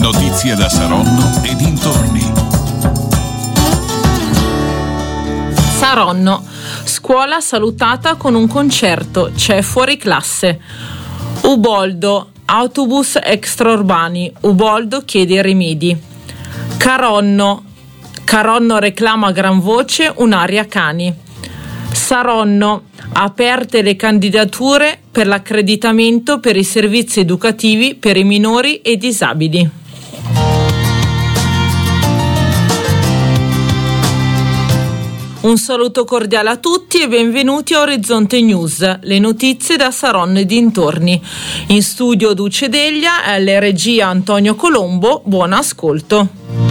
Notizie da Saronno e dintorni. Saronno, scuola salutata con un concerto, c'è fuori classe. Uboldo, autobus extraurbani, Uboldo chiede rimedi. Caronno reclama a gran voce un'aria cani. Saronno, aperte le candidature per l'accreditamento per i servizi educativi per i minori e disabili. Un saluto cordiale a tutti e benvenuti a Orizzonte News, le notizie da Saronno e dintorni. In studio Duce Deglia e alla regia Antonio Colombo, buon ascolto.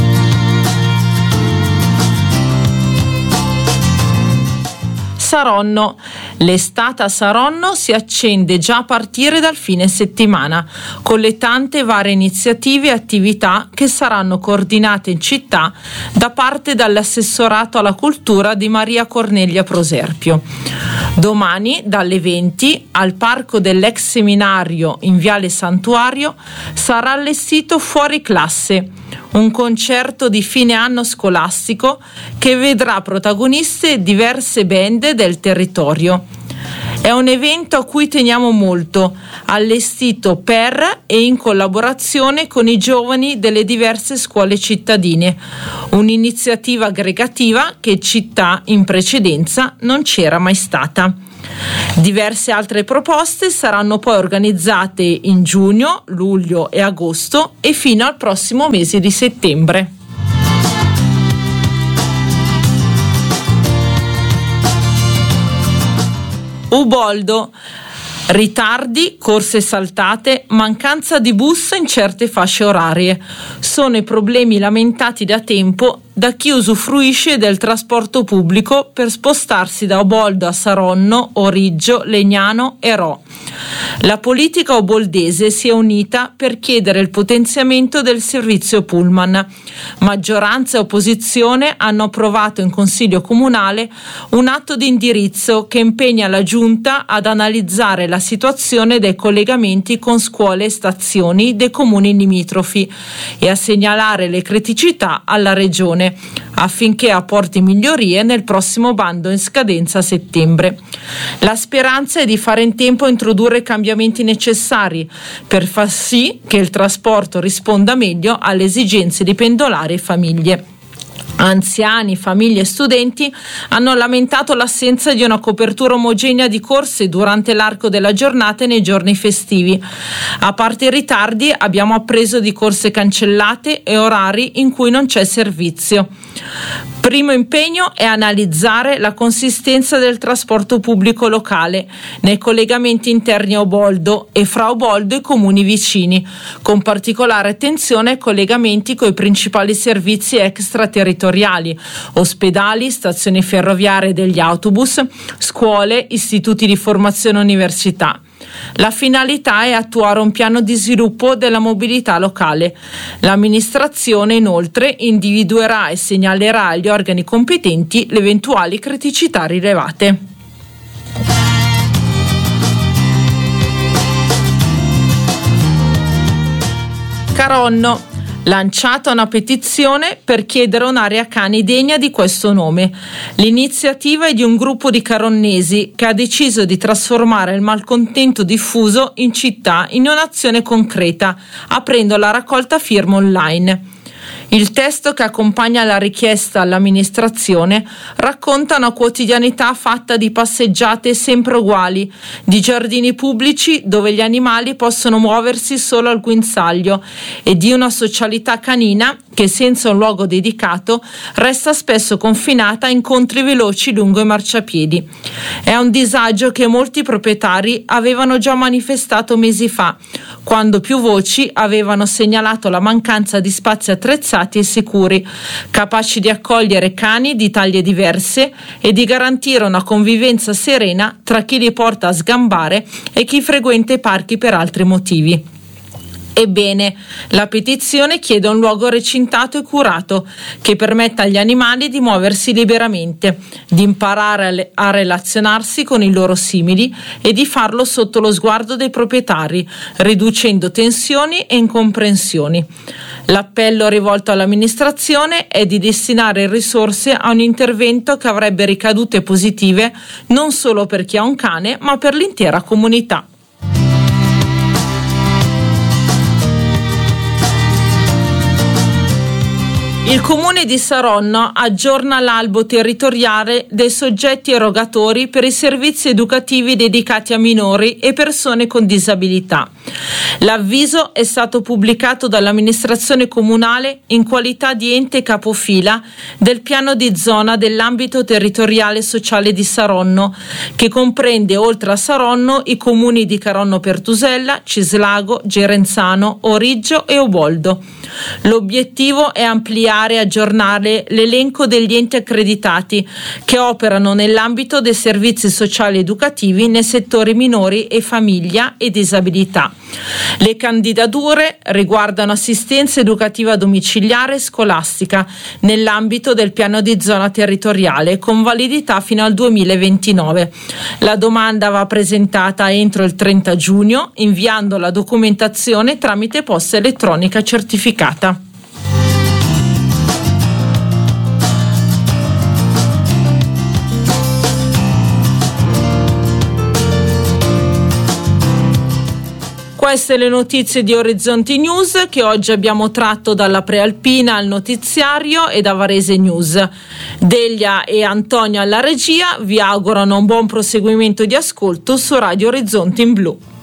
Saronno. L'estate a Saronno si accende già a partire dal fine settimana, con le tante varie iniziative e attività che saranno coordinate in città da parte dall'assessorato alla cultura di Maria Cornelia Proserpio. Domani, dalle 20, al parco dell'ex seminario in Viale Santuario, sarà allestito fuori classe, un concerto di fine anno scolastico che vedrà protagoniste diverse band del territorio. È un evento a cui teniamo molto, allestito per e in collaborazione con i giovani delle diverse scuole cittadine, un'iniziativa aggregativa che in città in precedenza non c'era mai stata. Diverse altre proposte saranno poi organizzate in giugno, luglio e agosto e fino al prossimo mese di settembre. Uboldo. Ritardi, corse saltate, mancanza di bus in certe fasce orarie. Sono i problemi lamentati da tempo da chi usufruisce del trasporto pubblico per spostarsi da Uboldo a Saronno, Origgio, Legnano e Rho. La politica uboldese si è unita per chiedere il potenziamento del servizio pullman. Maggioranza e opposizione hanno approvato in Consiglio Comunale un atto di indirizzo che impegna la Giunta ad analizzare la situazione dei collegamenti con scuole e stazioni dei comuni limitrofi e a segnalare le criticità alla Regione affinché apporti migliorie nel prossimo bando in scadenza a settembre. La speranza è di fare in tempo a introdurre cambiamenti necessari per far sì che il trasporto risponda meglio alle esigenze di pendolari e famiglie. Anziani, famiglie e studenti hanno lamentato l'assenza di una copertura omogenea di corse durante l'arco della giornata e nei giorni festivi. A parte i ritardi, abbiamo appreso di corse cancellate e orari in cui non c'è servizio. Primo impegno è analizzare la consistenza del trasporto pubblico locale nei collegamenti interni a Uboldo e fra Uboldo e i comuni vicini, con particolare attenzione ai collegamenti con i principali servizi extraterritoriali, ospedali, stazioni ferroviarie degli autobus, scuole, istituti di formazione e università. La finalità è attuare un piano di sviluppo della mobilità locale. L'amministrazione inoltre individuerà e segnalerà agli organi competenti le eventuali criticità rilevate. Caronno. Lanciata una petizione per chiedere un'area cani degna di questo nome. L'iniziativa è di un gruppo di caronnesi che ha deciso di trasformare il malcontento diffuso in città in un'azione concreta, aprendo la raccolta firme online. Il testo che accompagna la richiesta all'amministrazione racconta una quotidianità fatta di passeggiate sempre uguali, di giardini pubblici dove gli animali possono muoversi solo al guinzaglio e di una socialità canina che senza un luogo dedicato resta spesso confinata a incontri veloci lungo i marciapiedi. È un disagio che molti proprietari avevano già manifestato mesi fa, quando più voci avevano segnalato la mancanza di spazi attrezzati e sicuri, capaci di accogliere cani di taglie diverse e di garantire una convivenza serena tra chi li porta a sgambare e chi frequenta i parchi per altri motivi. Ebbene, la petizione chiede un luogo recintato e curato che permetta agli animali di muoversi liberamente, di imparare a relazionarsi con i loro simili e di farlo sotto lo sguardo dei proprietari, riducendo tensioni e incomprensioni. L'appello rivolto all'amministrazione è di destinare risorse a un intervento che avrebbe ricadute positive non solo per chi ha un cane, ma per l'intera comunità. Il Comune di Saronno aggiorna l'albo territoriale dei soggetti erogatori per i servizi educativi dedicati a minori e persone con disabilità. L'avviso è stato pubblicato dall'amministrazione comunale in qualità di ente capofila del piano di zona dell'ambito territoriale sociale di Saronno, che comprende oltre a Saronno i comuni di Caronno Pertusella, Cislago, Gerenzano, Origgio e Uboldo. L'obiettivo è ampliare e aggiornare l'elenco degli enti accreditati che operano nell'ambito dei servizi sociali educativi nei settori minori e famiglia e disabilità. Le candidature riguardano assistenza educativa domiciliare e scolastica nell'ambito del piano di zona territoriale con validità fino al 2029. La domanda va presentata entro il 30 giugno inviando la documentazione tramite posta elettronica certificata. Queste le notizie di Orizzonti News che oggi abbiamo tratto dalla Prealpina al notiziario e da Varese News. Delia e Antonio alla regia vi augurano un buon proseguimento di ascolto su Radio Orizzonti in Blu.